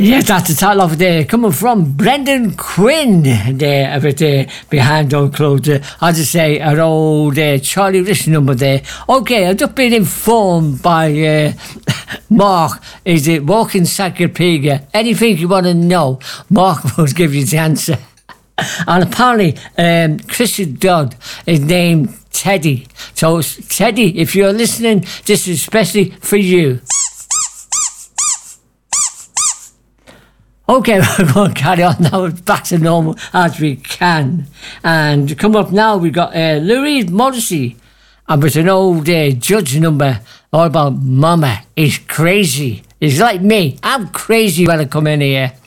Yeah, that's the title of it coming from Brendan Quinn there, a bit behind old clothes. As I say, an old Charlie Rich number there. Okay, I've just been informed by Mark, is it Walking Encyclopedia? Anything you want to know, Mark will give you the answer. And apparently, Christian Dodd is named Teddy. So, Teddy, if you're listening, this is especially for you. Okay, we're going to carry on now, back to normal as we can. And come up now, we've got Louise Morrissey, and with an old Judge number all about Mama is Crazy. It's like me, I'm crazy when I come in here.